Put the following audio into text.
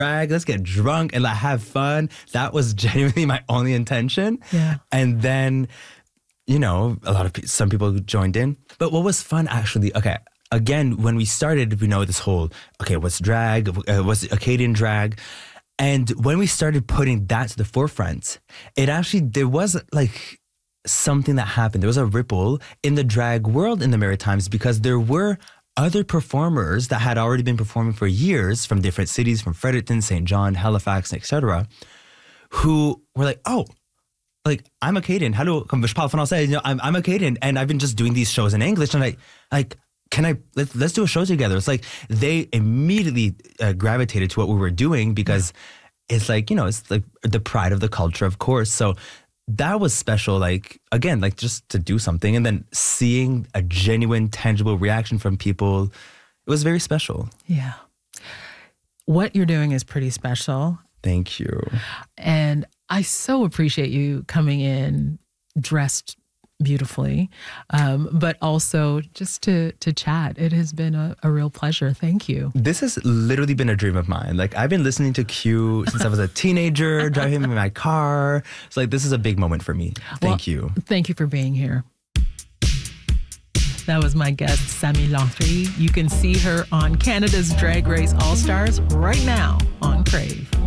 drag, let's get drunk and like have fun. That was genuinely my only intention. Yeah. And then, you know, some people joined in. But what was fun actually, okay, again, when we started, we know this whole, okay, what's drag? What's Acadian drag? And when we started putting that to the forefront, there was like something that happened. There was a ripple in the drag world in the Maritimes because there were other performers that had already been performing for years from different cities, from Fredericton, St. John, Halifax, etc., who were like, oh, like, I'm Acadian. Hello, comme je parle français. You know, I'm Acadian, and I've been just doing these shows in English, and let's do a show together. It's like they immediately gravitated to what we were doing because it's like, you know, it's like the pride of the culture, of course. So that was special, like, again, like just to do something and then seeing a genuine, tangible reaction from people, it was very special. Yeah. What you're doing is pretty special. Thank you. And I so appreciate you coming in dressed beautifully, but also just to chat. It has been a real pleasure. Thank you. This has literally been a dream of mine. Like, I've been listening to Q since I was a teenager, driving in my car. It's like, this is a big moment for me. Thank you. Thank you for being here. That was my guest, Sami Landry. You can see her on Canada's Drag Race All-Stars right now on Crave.